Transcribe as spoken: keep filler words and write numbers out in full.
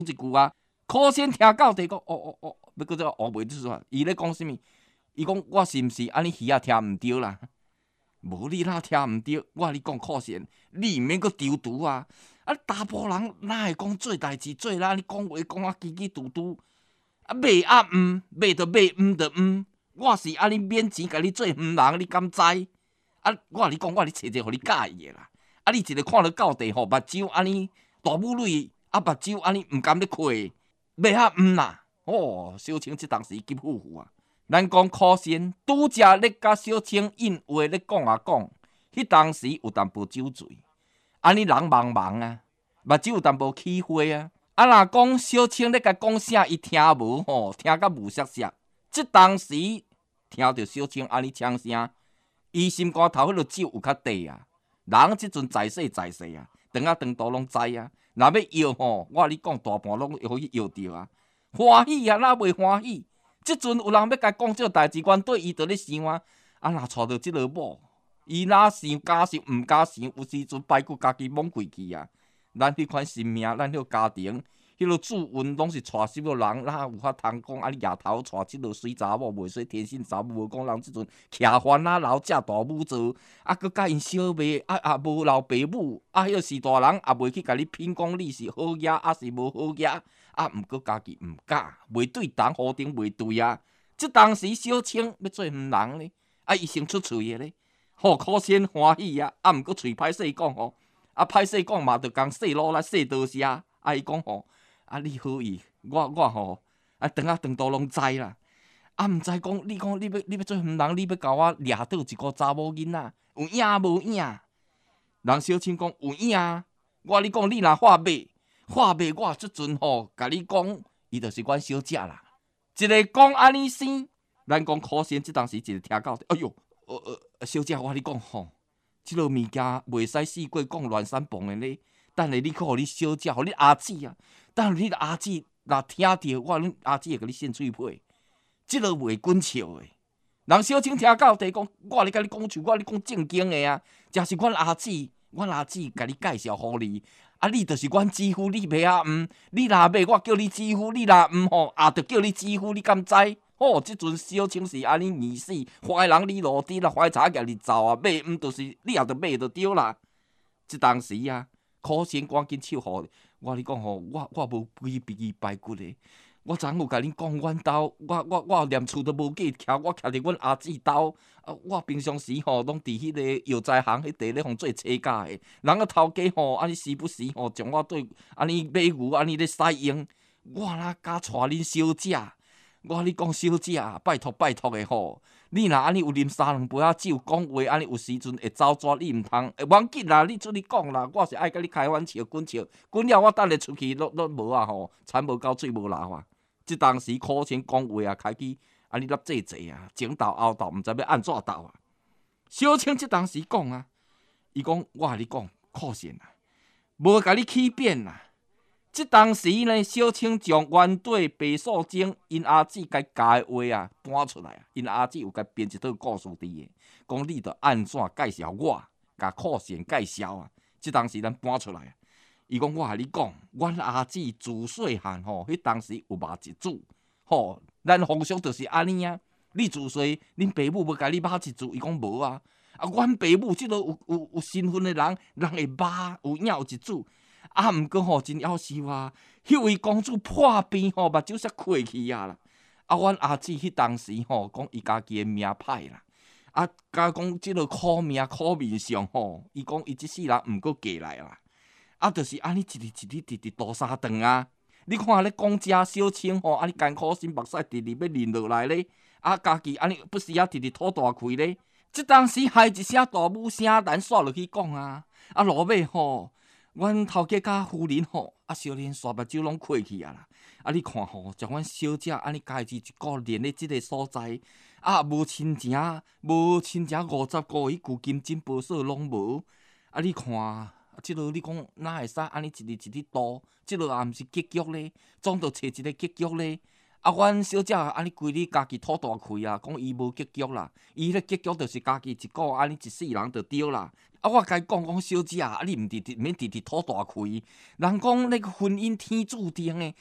一句啊，可先听到地讲，哦哦哦，要搁再学袂出啊。伊咧讲啥物？伊讲我是毋是安尼耳啊听毋对啦？无你哪听毋对？我甲你讲可先，你毋免搁丢毒啊！啊，查甫人哪会讲做代志做啦？你讲话讲啊叽叽嘟嘟，啊骂啊毋骂着骂毋着毋，我是安尼免钱甲你做毋人，你敢知？啊，我甲你讲，我你找一个互你介意的啦。啊，你一个看到到地吼，目睭安尼大母蕊，啊目睭安尼毋甘咧开，骂啊毋啦！哦，小青即当时急呼呼啊！咱讲可先，拄则咧甲小青应话咧讲啊讲，迄当时有淡薄酒醉，安尼人茫茫啊，目睭有淡薄起花啊。啊，若讲小青咧甲讲啥，伊听无吼，听甲无涩涩。即当时听着小青安尼呛声，伊心肝头迄落酒有较低啊。人即阵在世在世啊，长啊长大拢知啊。若要摇吼，我你讲大半拢会去摇着啊，欢喜啊，哪袂欢喜？即阵有人要甲讲这代志，原对伊就咧想啊，啊若娶到即个某，伊哪想假想毋假想，有时阵排骨家己懵过去啊。咱迄款生命，咱迄个家庭，迄落主运拢是娶什么人，哪有法通讲啊？你夜头娶即落水查某，袂使天性查某，无讲人即阵徛番啊老食大母做，啊，佮甲因小妹，啊啊无留爸母，啊，迄个是大人也袂去甲你品讲你是好野，啊是无好野。啊，毋过家己毋假，袂对人好顶袂对啊！即当时小青要做毋人咧，啊，伊先出喙诶咧，吼可先欢喜啊！啊，毋过喙歹势讲吼，啊歹势讲嘛，着共细路来细多些。啊，伊讲吼，啊你好意，我我吼，啊长啊长大拢知啦。啊，毋知讲你讲你要你要做毋人，你要甲我掠倒一个查某囡仔，有影无影？人小青讲有影，我你讲你若话骂。话骂我即阵吼，甲你讲，伊就是阮小姐啦。一个讲安尼生，咱讲可先，即当时一个听到，哎哟，呃呃，小姐，我甲你讲吼，即落物件袂使四过讲乱三蹦的咧。等下你去互你小姐，互你阿姊啊，等下你阿姊若听着，我恁阿姊会甲你献喙皮，即落袂滚笑的。人小青听到地讲，我咧甲你讲像我咧讲正经的啊，真是阮阿姊，阮阿姊甲你介绍互你。啊，你就是阮姊夫，你袂啊毋？你若袂，我叫你姊夫；你若毋吼，也着叫你姊夫，你敢知？吼，即阵小青是安尼意思，坏人你落地啦，坏查家己走啊，骂毋就是你也着骂着对啦。即当时啊，可先赶紧手互我，你讲吼，我我无规避排骨的。我昨有甲恁讲，阮兜我我我连厝都无记徛，我徛伫阮阿姊兜。啊，我平常时吼，拢伫迄个药材行迄地咧，互做车架的。人个头家吼，安尼时不时吼，将我对安尼买牛安尼咧使用。我哪敢带恁小姐？我你讲小姐，拜托拜托的吼，你若安尼有啉三两杯仔酒，讲话安尼有时阵会走蛇，你毋通会忘记啦。你出去讲啦，我是爱甲你开玩笑，滚笑，滚了我等下出去，拢拢无啊吼，田无够水无流啊。即当时可先讲话啊，开始安尼粒济济啊，前斗后斗，毋知要安怎斗啊。小青即当时讲啊，伊讲我甲你讲，可先啊，无甲你起变啦。即当时呢，小青将原队白素贞因阿姊甲教的话啊搬出来啊，因阿姊有甲编一套故事伫个，讲你着安怎介绍我，甲可先介绍啊。即当时咱搬出来啊。伊讲我甲你讲，阮阿姊自细汉吼，迄当时有肉一煮，吼，咱风俗就是安尼啊。你自细，恁爸母要甲你肉一煮，伊讲无啊。啊，阮爸母即落有有有身份的人，人会肉有影有一煮。啊，毋过吼真夭寿啊！迄位公主破病吼，目睭煞开去啊啦。啊，阮阿姊迄当时吼，讲伊家己的命歹啦。啊，甲讲即落苦命苦面上吼，伊讲伊即世人毋过嫁来啦。啊，就是安尼一日一日直直倒三顿啊！你看咧讲遮小青吼，安尼艰苦心目屎直直要淋落来咧，啊，家己安尼不时啊直直吐大气咧。即当时害一声大母声，咱煞落去讲啊，啊，落尾吼。阮头家甲夫人吼，啊，小莲刷目睭拢开去啊啦！啊，你看吼，将阮小姐安尼家己一个连咧即个所在，啊，无亲情，无亲情五十个亿旧金金宝锁拢无。啊，你看，啊，即落你讲哪会使安尼一日一日度？即落也毋是结局咧，总着找一个结局咧。啊，阮小姐安尼规日家己吐大气啊，讲伊无结局啦，伊迄个结局就是家己一个安尼一世人就对啦。 啊，我甲伊讲讲小姐啊，你毋直直免直直土大开。人讲那个婚姻天注定诶，